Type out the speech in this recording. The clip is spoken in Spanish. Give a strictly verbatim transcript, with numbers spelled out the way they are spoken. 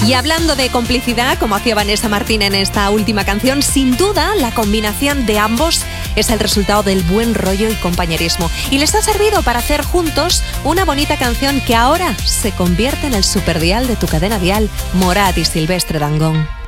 Y hablando de complicidad, como hacía Vanessa Martín en esta última canción, sin duda la combinación de ambos es el resultado del buen rollo y compañerismo. Y les ha servido para hacer juntos una bonita canción que ahora se convierte en el superdial de tu cadena dial, Morat y Silvestre Dangond.